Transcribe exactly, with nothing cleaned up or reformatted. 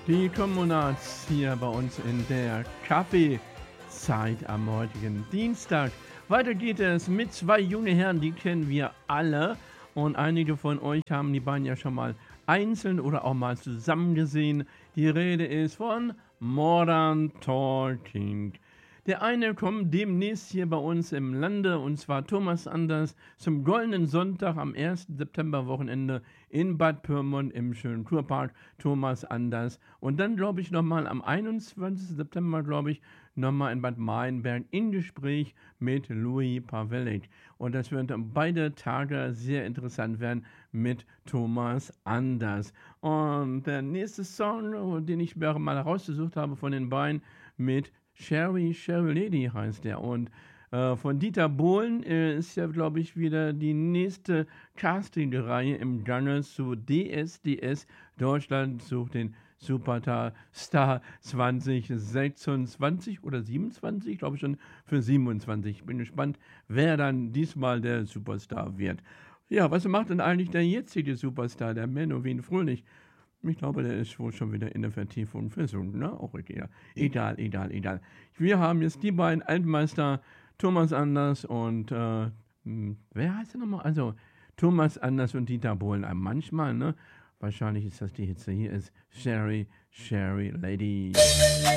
Die Kommunats hier bei uns in der Kaffeezeit am heutigen Dienstag. Weiter geht es mit zwei jungen Herren, die kennen wir alle. Und einige von euch haben die beiden ja schon mal einzeln oder auch mal zusammen gesehen. Die Rede ist von Modern Talking. Der eine kommt demnächst hier bei uns im Lande, und zwar Thomas Anders, zum Goldenen Sonntag am ersten September-Wochenende in Bad Pyrmont im schönen Kurpark. Thomas Anders. Und dann, glaube ich, nochmal am einundzwanzigsten September, glaube ich, nochmal in Bad Maienberg in Gespräch mit Louis Pavelik. Und das wird beide Tage sehr interessant werden mit Thomas Anders. Und der nächste Song, den ich mir mal rausgesucht habe von den beiden, mit Sherry, Sherry Lady heißt der. Und äh, von Dieter Bohlen äh, ist ja, glaube ich, wieder die nächste Casting-Reihe im Gange zu D S D S. Deutschland sucht den Superstar zwanzig sechsundzwanzig oder siebenundzwanzig, glaube ich schon für siebenundzwanzig. Ich bin gespannt, wer dann diesmal der Superstar wird. Ja, was macht denn eigentlich der jetzige Superstar, der Menowin Fröhlich? Ich glaube, der ist wohl schon wieder in der Vertiefung versunken, ne? Auch egal, egal, egal, egal. Wir haben jetzt die beiden Altmeister, Thomas Anders und, äh, hm, wer heißt der nochmal? Also, Thomas Anders und Dieter Bohlen. Äh, manchmal, ne? Wahrscheinlich ist das die Hitze. Hier ist Sherry, Sherry Lady.